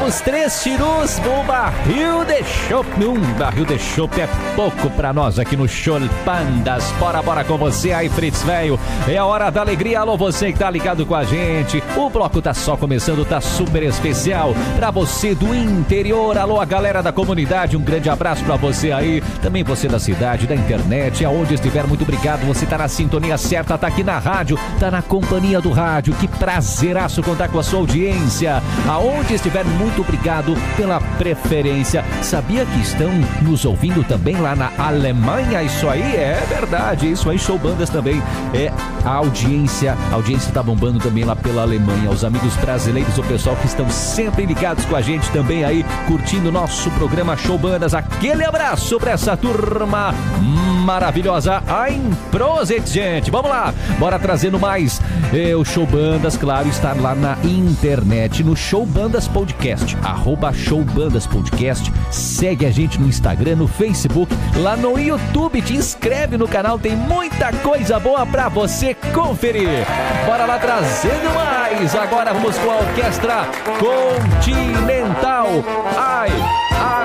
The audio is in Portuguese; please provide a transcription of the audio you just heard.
temos 3 tirus no barril de chopp. Um barril de chopp é pouco pra nós aqui no Choubandas. Bora com você aí, Fritz velho. É a hora da alegria. Alô, você que tá ligado com a gente. O bloco tá só começando, tá super especial pra você do interior. Alô, a galera da comunidade, um grande abraço pra você aí. Também você da cidade, da internet, aonde estiver, muito obrigado. Você tá na sintonia certa, tá aqui na rádio, tá na companhia do rádio. Que prazeraço contar com a sua audiência. Aonde estiver, muito obrigado pela preferência. Sabia que estão nos ouvindo também lá na Alemanha? Isso aí é verdade, isso aí, Choubandas também. É a audiência tá bombando também lá pela Alemanha. Os amigos brasileiros, o pessoal que estão sempre ligados com a gente também aí, curtindo o nosso programa Choubandas. Aquele abraço pra essa turma maravilhosa. Ein Prosit, gente. Vamos lá, bora trazendo mais. O Choubandas, claro, está lá na internet, no Choubandas Podcast, @Choubandas Podcast. Segue a gente no Instagram, no Facebook, lá no YouTube. Te inscreve no canal, tem muita coisa boa pra você conferir. Bora lá trazendo mais. Agora vamos com a Orquestra Continental. Ai!